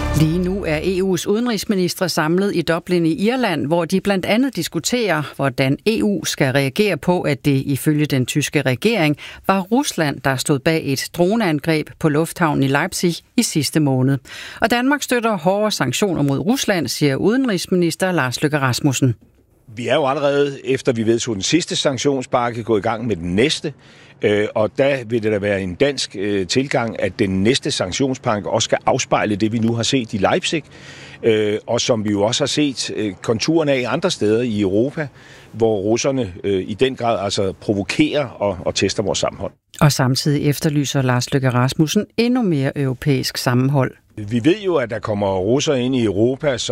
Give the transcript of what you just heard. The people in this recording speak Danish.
Lige nu er EU's udenrigsministre samlet i Dublin i Irland, hvor de blandt andet diskuterer, hvordan EU skal reagere på, at det ifølge den tyske regering var Rusland, der stod bag et droneangreb på lufthavnen i Leipzig i sidste måned. Og Danmark støtter hårde sanktioner mod Rusland, siger udenrigsminister Lars Løkke Rasmussen. Vi er jo allerede, efter vi vedtog den sidste sanktionspakke, gået i gang med den næste. Og der vil det da være en dansk tilgang, at den næste sanktionspakke også skal afspejle det, vi nu har set i Leipzig, og som vi jo også har set konturerne af andre steder i Europa, hvor russerne i den grad altså provokerer og tester vores sammenhold. Og samtidig efterlyser Lars Løkke Rasmussen endnu mere europæisk sammenhold. Vi ved jo, at der kommer russere ind i Europa,